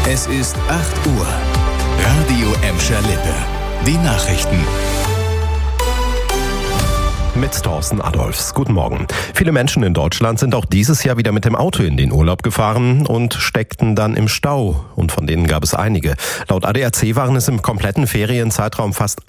Es ist 8 Uhr. Radio Emscher Lippe. Die Nachrichten. Mit Thorsten Adolfs. Guten Morgen. Viele Menschen in Deutschland sind auch dieses Jahr wieder mit dem Auto in den Urlaub gefahren und steckten dann im Stau. Und von denen gab es einige. Laut ADAC waren es im kompletten Ferienzeitraum fast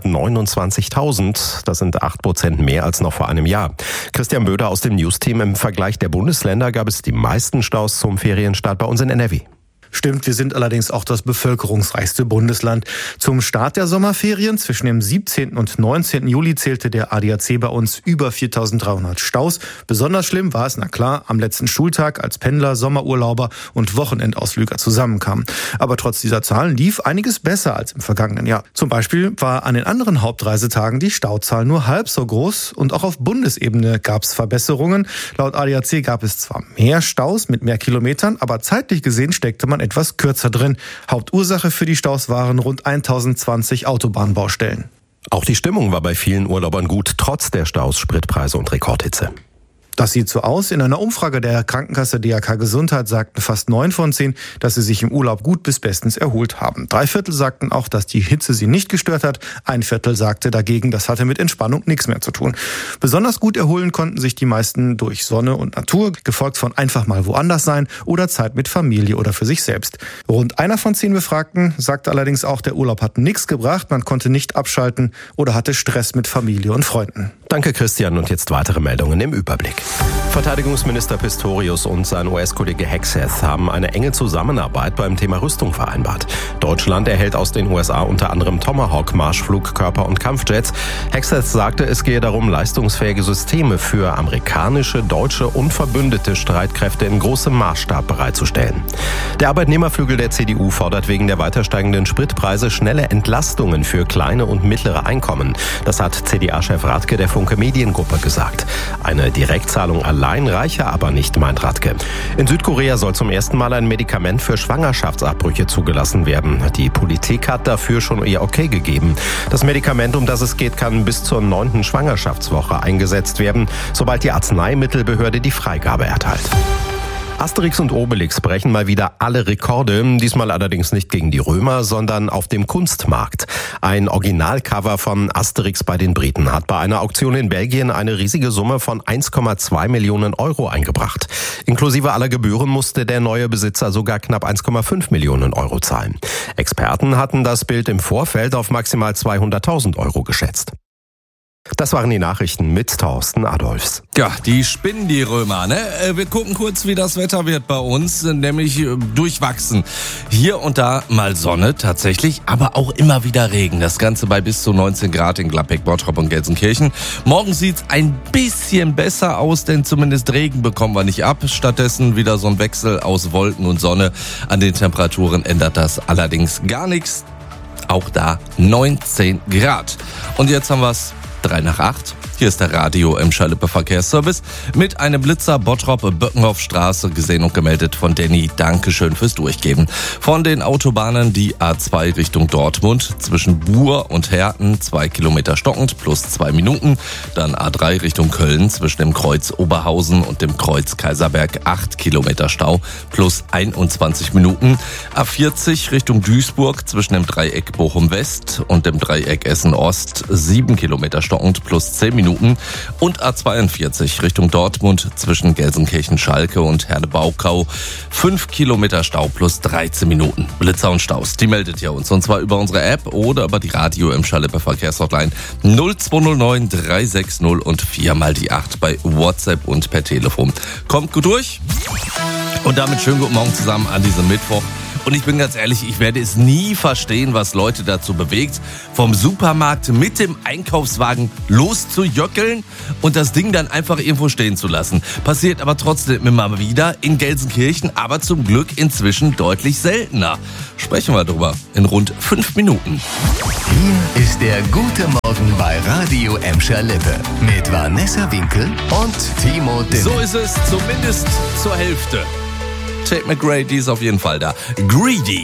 129.000. Das sind 8% mehr als noch vor einem Jahr. Christian Böder aus dem News-Team: Im Vergleich der Bundesländer gab es die meisten Staus zum Ferienstart bei uns in NRW. Stimmt, wir sind allerdings auch das bevölkerungsreichste Bundesland. Zum Start der Sommerferien zwischen dem 17. und 19. Juli zählte der ADAC bei uns über 4.300 Staus. Besonders schlimm war es, na klar, am letzten Schultag, als Pendler, Sommerurlauber und Wochenendausflüger zusammenkamen. Aber trotz dieser Zahlen lief einiges besser als im vergangenen Jahr. Zum Beispiel war an den anderen Hauptreisetagen die Stauzahl nur halb so groß und auch auf Bundesebene gab es Verbesserungen. Laut ADAC gab es zwar mehr Staus mit mehr Kilometern, aber zeitlich gesehen steckte man etwas kürzer drin. Hauptursache für die Staus waren rund 1020 Autobahnbaustellen. Auch die Stimmung war bei vielen Urlaubern gut, trotz der Staus, Spritpreise und Rekordhitze. Das sieht so aus. In einer Umfrage der Krankenkasse DRK Gesundheit sagten fast 9 von 10, dass sie sich im Urlaub gut bis bestens erholt haben. 3/4 sagten auch, dass die Hitze sie nicht gestört hat. 1/4 sagte dagegen, das hatte mit Entspannung nichts mehr zu tun. Besonders gut erholen konnten sich die meisten durch Sonne und Natur, gefolgt von einfach mal woanders sein oder Zeit mit Familie oder für sich selbst. Rund 1 von 10 Befragten sagte allerdings auch, der Urlaub hat nichts gebracht, man konnte nicht abschalten oder hatte Stress mit Familie und Freunden. Danke, Christian. Und jetzt weitere Meldungen im Überblick. Verteidigungsminister Pistorius und sein US-Kollege Hegseth haben eine enge Zusammenarbeit beim Thema Rüstung vereinbart. Deutschland erhält aus den USA unter anderem Tomahawk-Marschflugkörper und Kampfjets. Hegseth sagte, es gehe darum, leistungsfähige Systeme für amerikanische, deutsche und verbündete Streitkräfte in großem Maßstab bereitzustellen. Der Arbeitnehmerflügel der CDU fordert wegen der weiter steigenden Spritpreise schnelle Entlastungen für kleine und mittlere Einkommen. Das hat CDA-Chef Radke der Funke Mediengruppe gesagt. Eine Direktzahlung allein reiche aber nicht, meint Radke. In Südkorea soll zum ersten Mal ein Medikament für Schwangerschaftsabbrüche zugelassen werden. Die Politik hat dafür schon ihr Okay gegeben. Das Medikament, um das es geht, kann bis zur 9. Schwangerschaftswoche eingesetzt werden, sobald die Arzneimittelbehörde die Freigabe erteilt. Asterix und Obelix brechen mal wieder alle Rekorde, diesmal allerdings nicht gegen die Römer, sondern auf dem Kunstmarkt. Ein Originalcover von Asterix bei den Briten hat bei einer Auktion in Belgien eine riesige Summe von 1,2 Millionen Euro eingebracht. Inklusive aller Gebühren musste der neue Besitzer sogar knapp 1,5 Millionen Euro zahlen. Experten hatten das Bild im Vorfeld auf maximal 200.000 Euro geschätzt. Das waren die Nachrichten mit Thorsten Adolfs. Ja, die spinnen die Römer, ne? Wir gucken kurz, wie das Wetter wird bei uns, nämlich durchwachsen. Hier und da mal Sonne tatsächlich, aber auch immer wieder Regen. Das Ganze bei bis zu 19 Grad in Gladbeck, Bottrop und Gelsenkirchen. Morgen sieht's ein bisschen besser aus, denn zumindest Regen bekommen wir nicht ab. Stattdessen wieder so ein Wechsel aus Wolken und Sonne. An den Temperaturen ändert das allerdings gar nichts. Auch da 19 Grad. Und jetzt haben wir's 3 nach 8. Hier ist der Radio Emscher Lippe Verkehrsservice mit einem Blitzer Bottrop-Böckenhoffstraße gesehen und gemeldet von Danny. Dankeschön fürs Durchgeben. Von den Autobahnen die A2 Richtung Dortmund zwischen Buhr und Herten 2 Kilometer stockend plus 2 Minuten. Dann A3 Richtung Köln zwischen dem Kreuz Oberhausen und dem Kreuz Kaiserberg 8 Kilometer Stau plus 21 Minuten. A40 Richtung Duisburg zwischen dem Dreieck Bochum West und dem Dreieck Essen Ost 7 Kilometer stockend plus 10 Minuten. Und A42 Richtung Dortmund zwischen Gelsenkirchen-Schalke und Herne-Baukau 5 Kilometer Stau plus 13 Minuten. Blitzer und Staus, die meldet ihr uns. Und zwar über unsere App oder über die Radio Emscher Lippe Verkehrshotline 0209 360 und 4 mal die 8 bei WhatsApp und per Telefon. Kommt gut durch und damit schönen guten Morgen zusammen an diesem Mittwoch. Und ich bin ganz ehrlich, ich werde es nie verstehen, was Leute dazu bewegt, vom Supermarkt mit dem Einkaufswagen loszujöckeln und das Ding dann einfach irgendwo stehen zu lassen. Passiert aber trotzdem immer wieder in Gelsenkirchen, aber zum Glück inzwischen deutlich seltener. Sprechen wir drüber in rund 5 Minuten. Hier ist der Gute Morgen bei Radio Emscher Lippe mit Vanessa Winkel und Timo Dill. So ist es, zumindest zur Hälfte. Tate McRae, die ist auf jeden Fall da. Greedy.